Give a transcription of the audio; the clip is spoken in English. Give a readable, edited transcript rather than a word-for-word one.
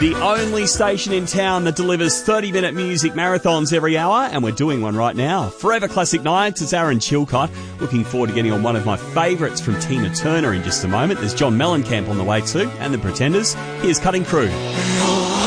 The only station in town that delivers 30-minute music marathons every hour, and we're doing one right now. Forever Classic Nights, it's Aaron Chilcott. Looking forward to getting on one of my favourites from Tina Turner in just a moment. There's John Mellencamp on the way too, and the Pretenders. Here's Cutting Crew.